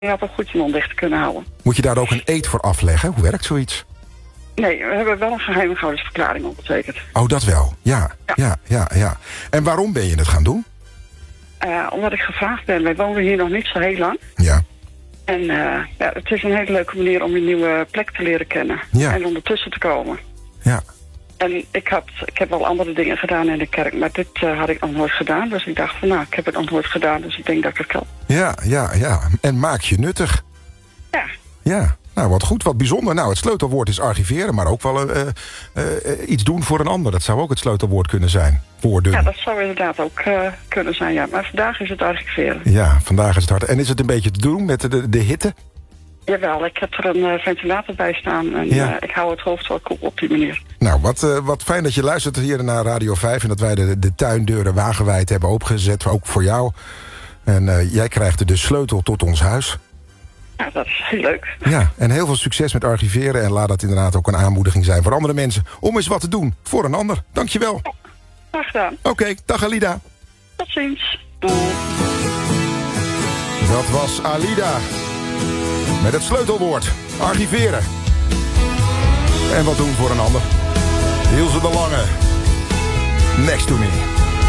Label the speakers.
Speaker 1: had ook goed je mond dicht te kunnen houden.
Speaker 2: Moet je daar ook een eed voor afleggen? Hoe werkt zoiets?
Speaker 1: Nee, we hebben wel een geheimhoudingsverklaring ondertekend.
Speaker 2: Oh, dat wel. Ja. En waarom ben je het gaan doen?
Speaker 1: Omdat ik gevraagd ben. Wij wonen hier nog niet zo heel lang.
Speaker 2: Ja.
Speaker 1: En het is een hele leuke manier om een nieuwe plek te leren kennen.
Speaker 2: Ja.
Speaker 1: En ondertussen te komen.
Speaker 2: Ja.
Speaker 1: En ik heb wel andere dingen gedaan in de kerk, maar dit had ik nog nooit gedaan. Dus ik dacht van, nou, ik heb het nog nooit gedaan, dus ik denk dat ik het kan.
Speaker 2: Ja. En maak je nuttig.
Speaker 1: Ja.
Speaker 2: Ja. Nou, wat goed, wat bijzonder. Nou, het sleutelwoord is archiveren, maar ook wel iets doen voor een ander. Dat zou ook het sleutelwoord kunnen zijn. Woorden.
Speaker 1: Ja, dat zou inderdaad ook kunnen zijn, ja. Maar vandaag is het archiveren.
Speaker 2: Ja, vandaag is het hard. En is het een beetje te doen met de hitte?
Speaker 1: Jawel, ik heb er een ventilator bij staan en ik hou het hoofd wel koel op die manier.
Speaker 2: Nou, wat fijn dat je luistert hier naar Radio 5... en dat wij de tuindeuren wagenwijd hebben opengezet, ook voor jou. En jij krijgt de sleutel tot ons huis.
Speaker 1: Ja, dat is heel leuk.
Speaker 2: Ja, en heel veel succes met archiveren... en laat dat inderdaad ook een aanmoediging zijn voor andere mensen... om eens wat te doen voor een ander. Dankjewel.
Speaker 1: Ja, graag gedaan.
Speaker 2: Oké, dag Alida.
Speaker 1: Tot ziens.
Speaker 2: Dat was Alida. Met het sleutelwoord. Archiveren. En wat doen voor een ander. Ilse de Lange. Next to me.